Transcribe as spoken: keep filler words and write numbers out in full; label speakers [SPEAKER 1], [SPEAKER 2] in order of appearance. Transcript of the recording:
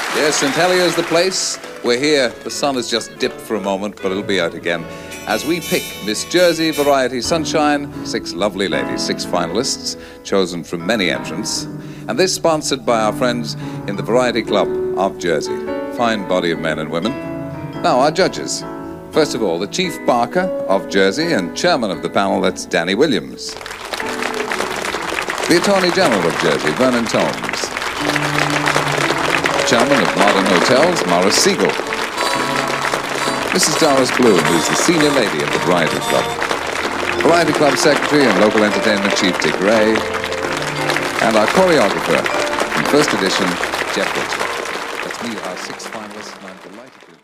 [SPEAKER 1] Yes, Saint Helier's the place. We're here. The sun has just dipped for a moment, but it'll be out again. As we pick Miss Jersey Variety Sunshine, six lovely ladies, six finalists, chosen from many entrants. And this sponsored by our friends in the Variety Club of Jersey. Fine body of men and women. Now, our judges. First of all, the Chief Barker of Jersey and chairman of the panel, that's Danny Williams. The Attorney General of Jersey, Vernon Tomes. Chairman of Modern Hotels, Morris Siegel. Missus Doris Bloom, who's the senior lady of the Variety Club. Variety Club Secretary and Local Entertainment Chief Dick Ray. And our choreographer from first edition, Jeff Richard. That's me, our sixth finalists, and I'm delighted to